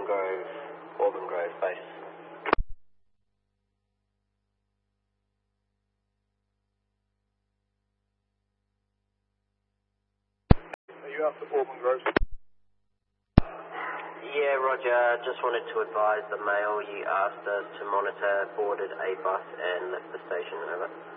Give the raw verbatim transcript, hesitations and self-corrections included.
Grove, Auburn Grove base. Are you after Auburn Grove? Yeah, Roger. Just wanted to advise the mail you asked us to monitor boarded a bus and left the station. Over.